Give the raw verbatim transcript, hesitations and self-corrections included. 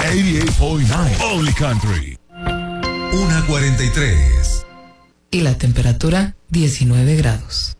ochenta y ocho punto nueve, Only Country. una cuarenta y tres. Y la temperatura, diecinueve grados.